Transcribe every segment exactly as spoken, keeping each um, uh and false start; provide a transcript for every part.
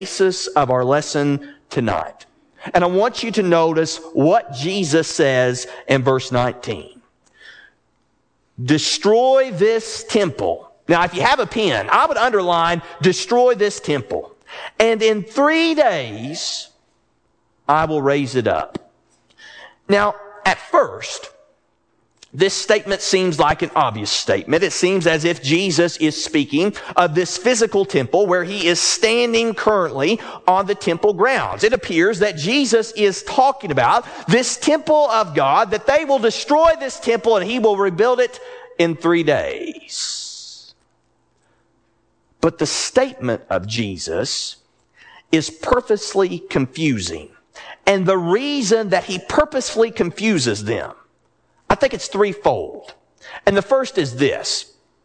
basis of our lesson tonight. And I want you to notice what Jesus says in verse nineteen. Destroy this temple. Now, if you have a pen, I would underline, destroy this temple. And in three days, I will raise it up. Now, at first, this statement seems like an obvious statement. It seems as if Jesus is speaking of this physical temple where he is standing currently on the temple grounds. It appears that Jesus is talking about this temple of God, that they will destroy this temple and he will rebuild it in three days. But the statement of Jesus is purposely confusing. And the reason that he purposefully confuses them, I think it's threefold. And the first is this.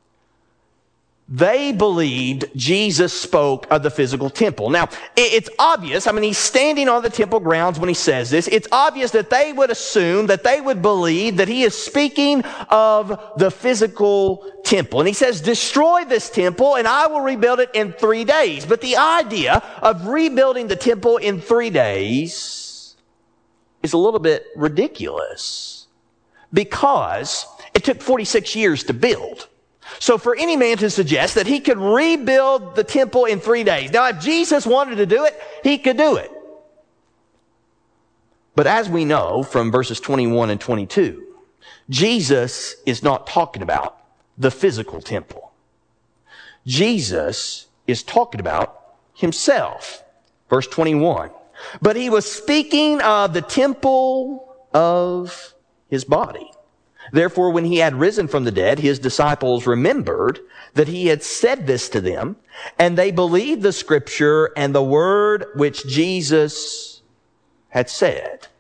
They believed Jesus spoke of the physical temple. Now, it's obvious, I mean, he's standing on the temple grounds when he says this. It's obvious that they would assume, that they would believe that he is speaking of the physical temple. And he says, destroy this temple and I will rebuild it in three days. But the idea of rebuilding the temple in three days is a little bit ridiculous, because it took forty-six years to build. So for any man to suggest that he could rebuild the temple in three days. Now, if Jesus wanted to do it, he could do it. But as we know from verses twenty-one and twenty-two, Jesus is not talking about the physical temple. Jesus is talking about himself. Verse twenty-one. But he was speaking of the temple of his body. Therefore, when he had risen from the dead, his disciples remembered that he had said this to them, and they believed the scripture and the word which Jesus had said.